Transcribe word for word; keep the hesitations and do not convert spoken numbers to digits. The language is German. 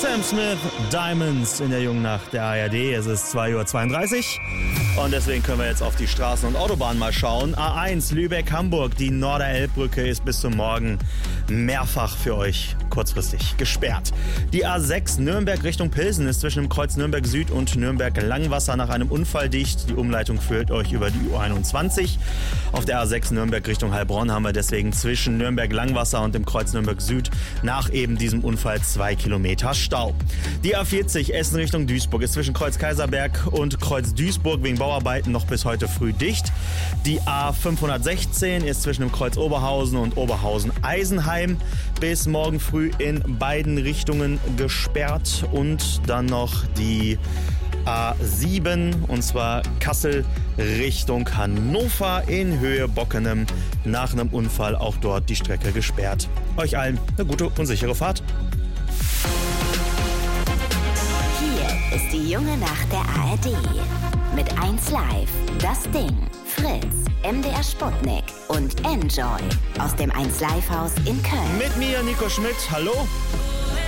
Sam Smith, Diamonds in der jungen Nacht der A R D. Es ist zwei Uhr zweiunddreißig und deswegen können wir jetzt auf die Straßen und Autobahnen mal schauen. A eins Lübeck-Hamburg, die Norderelbbrücke ist bis zum Morgen mehrfach für euch kurzfristig gesperrt. Die A sechs Nürnberg Richtung Pilsen ist zwischen dem Kreuz Nürnberg Süd und Nürnberg Langwasser nach einem Unfall dicht. Die Umleitung führt euch über die U einundzwanzig. Auf der A sechs Nürnberg Richtung Heilbronn haben wir deswegen zwischen Nürnberg Langwasser und dem Kreuz Nürnberg Süd nach eben diesem Unfall zwei Kilometer Stau. Die A vierzig Essen Richtung Duisburg ist zwischen Kreuz Kaiserberg und Kreuz Duisburg wegen Bauarbeiten noch bis heute früh dicht. Die A fünfhundertsechzehn ist zwischen dem Kreuz Oberhausen und Oberhausen-Eisenheim bis morgen früh in beiden Richtungen gesperrt. Und dann noch die A sieben, und zwar Kassel Richtung Hannover in Höhe Bockenem. Nach einem Unfall auch dort die Strecke gesperrt. Euch allen eine gute und sichere Fahrt. Hier ist die junge Nacht der A R D. Mit eins Live, Das Ding, Fritz, M D R Sputnik und Enjoy aus dem eins Live Haus in Köln. Mit mir, Nico Schmidt. Hallo.